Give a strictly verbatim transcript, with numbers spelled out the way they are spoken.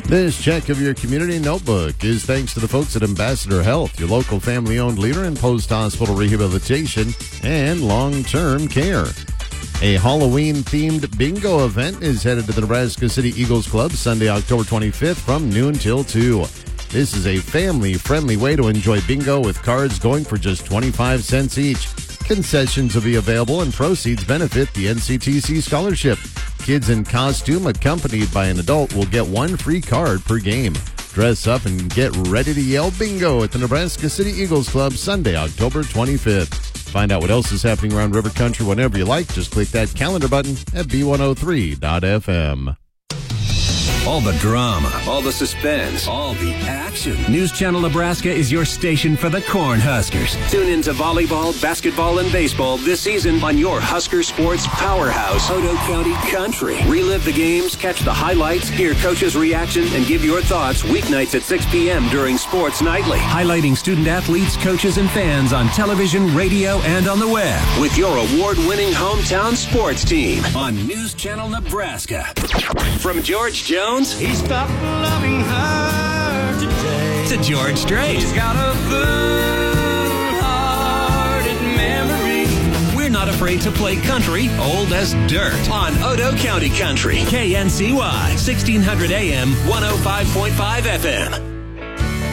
This check of your community notebook is thanks to the folks at Ambassador Health, your local family-owned leader in post-hospital rehabilitation and long-term care. A Halloween-themed bingo event is headed to the Nebraska City Eagles Club Sunday, October twenty-fifth from noon till two. This is a family-friendly way to enjoy bingo with cards going for just twenty-five cents each. Concessions will be available and proceeds benefit the N C T C scholarship. Kids in costume accompanied by an adult will get one free card per game. Dress up and get ready to yell bingo at the Nebraska City Eagles Club Sunday, October twenty-fifth. Find out what else is happening around River Country whenever you like. Just click that calendar button at B one oh three dot F M. All the drama, all the suspense, all the action. News Channel Nebraska is your station for the Cornhuskers. Tune in to volleyball, basketball, and baseball this season on your Husker Sports powerhouse, Odo County Country. Relive the games, catch the highlights, hear coaches' reaction, and give your thoughts weeknights at six p.m. during Sports Nightly. Highlighting student athletes, coaches, and fans on television, radio, and on the web. With your award-winning hometown sports team on News Channel Nebraska. From George Jones. He stopped loving her today. To George Strait. He's got a full-hearted memory. We're not afraid to play country old as dirt on Odo County Country. K N C Y, sixteen hundred A M, one oh five point five F M.